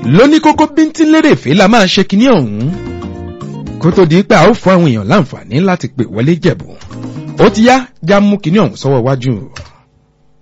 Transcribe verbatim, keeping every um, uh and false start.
lóní kókó bíntín lérèfé la máa ṣe kinní ọ̀hún kó tó di pé a ó fún àwọn èèyàn láǹfààní láti pè wọlé jẹ̀bù ó ti yá já mú kinní ọ̀hún sọ́wọ́ wájú.